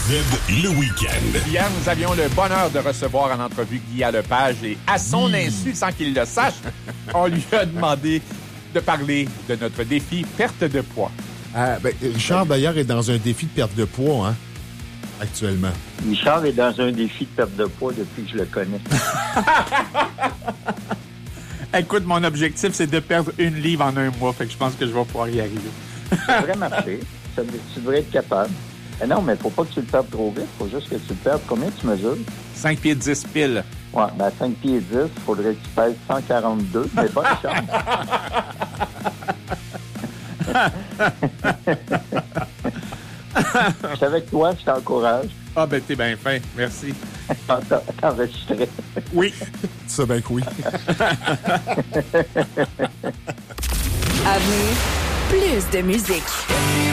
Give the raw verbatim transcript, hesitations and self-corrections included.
le week-end. Hier, nous avions le bonheur de recevoir en entrevue Guy Lepage et à son insu, sans qu'il le sache, on lui a demandé de parler de notre défi perte de poids. Euh, ben, Richard, d'ailleurs, est dans un défi de perte de poids, hein, actuellement. Richard est dans un défi de perte de poids depuis que je le connais. Écoute, mon objectif, c'est de perdre une livre en un mois, fait que je pense que je vais pouvoir y arriver. Ça devrait marcher. Ça, tu devrais être capable. Mais non, mais faut pas que tu le perdes trop vite. Faut juste que tu le perdes. Combien tu mesures? cinq pieds dix pile. Ouais, ben à cinq pieds dix, il faudrait que tu pèses cent quarante-deux. Mais bonne chance. Je suis avec toi, je t'encourage. Ah, ben, t'es bien fin. Merci. T'enregistrer. Oui. Ça, ben que oui. À venir, plus de musique.